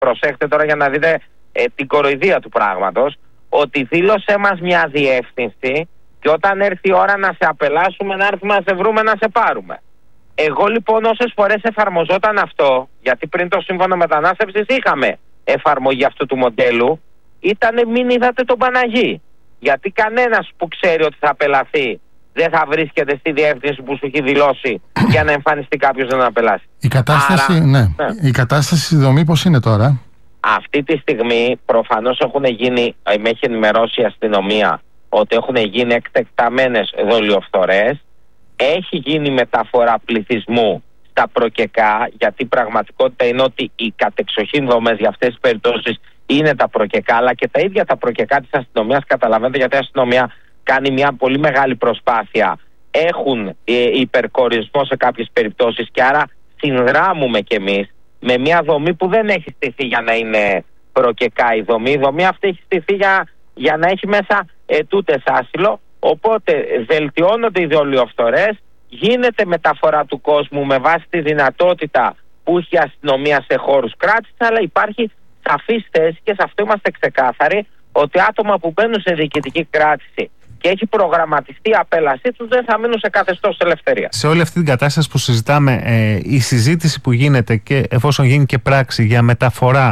προσέχετε τώρα για να δείτε την κοροϊδία του πράγματος, ότι δήλωσέ μας μια διεύθυνση και όταν έρθει η ώρα να σε απελάσουμε, να έρθουμε να σε βρούμε, να σε πάρουμε. Εγώ λοιπόν όσες φορές εφαρμοζόταν αυτό, γιατί πριν το Σύμφωνο Μετανάστευσης είχαμε εφαρμογή αυτού του μοντέλου, ήτανε μην είδατε τον Παναγί. Γιατί κανένας που ξέρει ότι θα απελαθεί δεν θα βρίσκεται στη διεύθυνση που σου έχει δηλώσει για να εμφανιστεί κάποιος να απελάσει. Η κατάσταση, η κατάσταση στη δομή πώς είναι τώρα? Αυτή τη στιγμή προφανώς με έχει ενημερώσει η αστυνομία ότι έχουν γίνει εκτεκταμένες δολιοφθορές. Έχει γίνει μεταφορά πληθυσμού στα προκεκά, γιατί η πραγματικότητα είναι ότι οι κατεξοχήν δομές για αυτές τις περιπτώσεις είναι τα προκεκά, αλλά και τα ίδια τα προκεκά της αστυνομίας, καταλαβαίνετε, γιατί η αστυνομία κάνει μια πολύ μεγάλη προσπάθεια. Έχουν υπερκορισμό σε κάποιες περιπτώσεις και άρα συνδράμουμε κι εμείς με μια δομή που δεν έχει στηθεί για να είναι προκεκά η δομή. Η δομή αυτή έχει στηθεί για να έχει μέσα ετούντες άσυλο. Οπότε βελτιώνονται οι δολιοφθορές, γίνεται μεταφορά του κόσμου με βάση τη δυνατότητα που έχει η αστυνομία σε χώρους κράτησης, αλλά υπάρχει σαφής θέση και σε αυτό είμαστε ξεκάθαροι ότι άτομα που μπαίνουν σε διοικητική κράτηση και έχει προγραμματιστεί η απέλασή τους δεν θα μείνουν σε καθεστώς ελευθερία. Σε όλη αυτή την κατάσταση που συζητάμε, η συζήτηση που γίνεται και εφόσον γίνει και πράξη για μεταφορά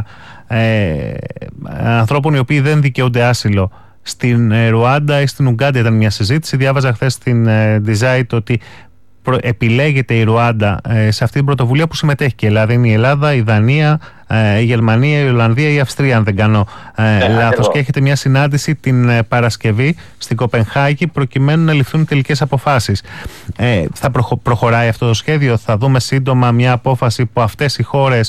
ανθρώπων οι οποίοι δεν δικαιούνται άσυλο στην Ρουάντα ή στην Ουγκάντα ήταν μια συζήτηση. Διάβαζα χθες στην Dizite ότι επιλέγεται η Ρουάντα σε αυτή την πρωτοβουλία που συμμετέχει και η Ελλάδα. Είναι η Ελλάδα, η Δανία, η Γερμανία, η Ολλανδία, η Αυστρία, αν δεν κάνω λάθος. Και έχετε μια συνάντηση την Παρασκευή στην Κοπενχάγη προκειμένου να ληφθούν τελικές αποφάσεις. Θα προχωράει αυτό το σχέδιο? Θα δούμε σύντομα μια απόφαση που αυτές οι χώρες,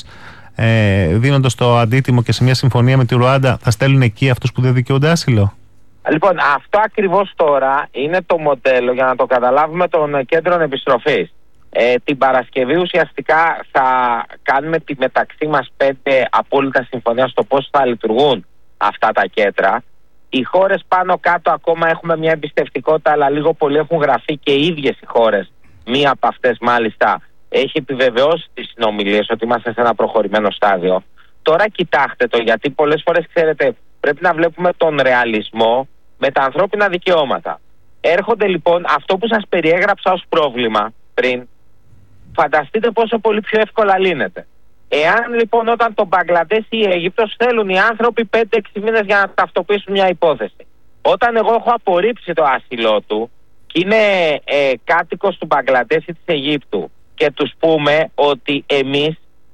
δίνοντας το αντίτιμο και σε μια συμφωνία με τη Ρουάντα, θα στέλνουν εκεί αυτούς που δεν δικαιούνται άσυλο? Λοιπόν, αυτό ακριβώς τώρα είναι το μοντέλο για να το καταλάβουμε των κέντρων επιστροφής. Την Παρασκευή ουσιαστικά θα κάνουμε τη μεταξύ μας 5 απόλυτα συμφωνία στο πώς θα λειτουργούν αυτά τα κέντρα. Οι χώρες πάνω κάτω ακόμα έχουμε μια εμπιστευτικότητα, αλλά λίγο πολύ έχουν γραφεί και οι ίδιες οι χώρες. Μία από αυτές μάλιστα έχει επιβεβαιώσει τις συνομιλίες ότι είμαστε σε ένα προχωρημένο στάδιο. Τώρα κοιτάξτε το, γιατί πολλές φορές ξέρετε πρέπει να βλέπουμε τον ρεαλισμό με τα ανθρώπινα δικαιώματα. Έρχονται λοιπόν αυτό που σας περιέγραψα ως πρόβλημα πριν, φανταστείτε πόσο πολύ πιο εύκολα λύνεται. Εάν λοιπόν όταν το Μπαγκλαντές ή η Αίγυπτος θέλουν οι άνθρωποι 5-6 μήνες για να ταυτοποιήσουν μια υπόθεση, όταν εγώ έχω απορρίψει το άσυλό του και είναι κάτοικος του Μπαγκλαντές ή της Αιγύπτου και τους πούμε ότι εμείς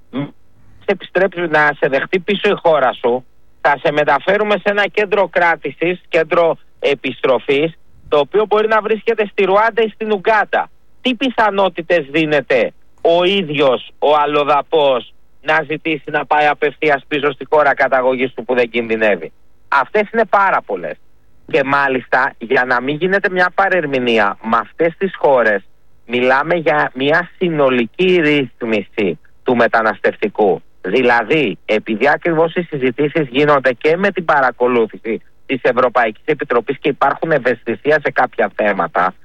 επιστρέψουμε να σε δεχτεί πίσω η χώρα σου, θα σε μεταφέρουμε σε ένα κέντρο κράτησης, κέντρο επιστροφής, το οποίο μπορεί να βρίσκεται στη Ρουάντα ή στην Ουγκάντα. Τι πιθανότητες δίνεται ο ίδιος ο αλλοδαπός να ζητήσει να πάει απευθείας πίσω στη χώρα καταγωγής του που δεν κινδυνεύει? Αυτές είναι πάρα πολλές. Και μάλιστα για να μην γίνεται μια παρερμηνία, με αυτές τις χώρες μιλάμε για μια συνολική ρύθμιση του μεταναστευτικού. Δηλαδή, επειδή ακριβώς οι συζητήσεις γίνονται και με την παρακολούθηση της Ευρωπαϊκής Επιτροπής και υπάρχουν ευαισθησία σε κάποια θέματα,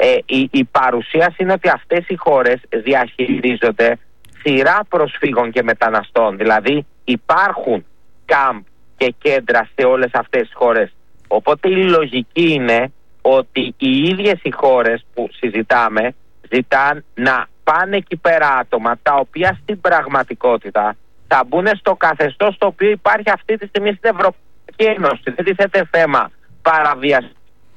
η παρουσίαση είναι ότι αυτές οι χώρες διαχειρίζονται σειρά προσφύγων και μεταναστών. Δηλαδή, υπάρχουν κάμπ και κέντρα σε όλες αυτές τις χώρες. Οπότε η λογική είναι ότι οι ίδιες οι χώρες που συζητάμε ζητάν να πάνε εκεί πέρα άτομα τα οποία στην πραγματικότητα θα μπουν στο καθεστώς το οποίο υπάρχει αυτή τη στιγμή στην Ευρωπαϊκή Ένωση. Δεν τίθεται θέμα παραβίασης.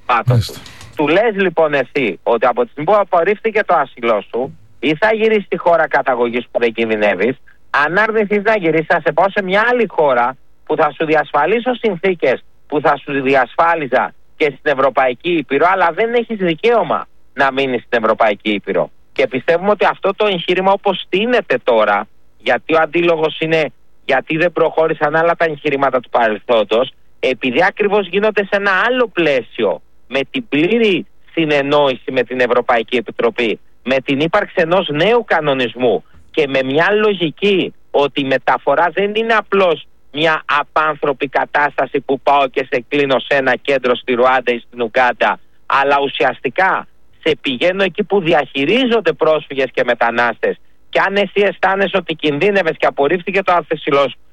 Του λες λοιπόν εσύ ότι από τη στιγμή που απορρίφθηκε το άσυλό σου ή θα γυρίσεις στη χώρα καταγωγής που δεν κινδυνεύεις, αν αρνηθείς να γυρίσεις θα σε πάω σε μια άλλη χώρα που θα σου διασφαλίσω συνθήκες που θα σου διασφάλιζα και στην Ευρωπαϊκή Ήπειρο, αλλά δεν έχεις δικαίωμα να μείνεις στην Ευρωπαϊκή Ήπειρο. Και πιστεύουμε ότι αυτό το εγχείρημα όπως στείνεται τώρα, γιατί ο αντίλογος είναι γιατί δεν προχώρησαν άλλα τα εγχειρήματα του παρελθόντος, επειδή ακριβώς γίνονται σε ένα άλλο πλαίσιο, με την πλήρη συνεννόηση με την Ευρωπαϊκή Επιτροπή, με την ύπαρξη ενός νέου κανονισμού και με μια λογική ότι η μεταφορά δεν είναι απλώς μια απάνθρωπη κατάσταση που πάω και σε κλείνω σε ένα κέντρο στη Ρουάντα ή στην Ουγκάντα, αλλά ουσιαστικά σε πηγαίνω εκεί που διαχειρίζονται πρόσφυγες και μετανάστες, και αν εσύ αισθάνεσαι ότι κινδύνευες και απορρίφθηκε το άσυλό σου